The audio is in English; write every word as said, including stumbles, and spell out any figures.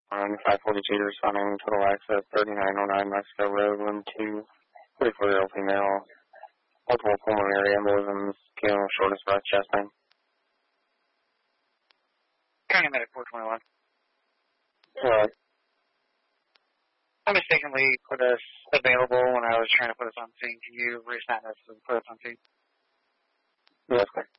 On five forty-two, responding total access, thirty-nine oh nine Mexico Road, room two, forty-four-year-old female, multiple pulmonary embolisms, feeling shortness breath, chest pain. County Medic four twenty-one. Alright. I mistakenly put us available when I was trying to put us on scene. Can you resend us and put us on scene? Yes, sir.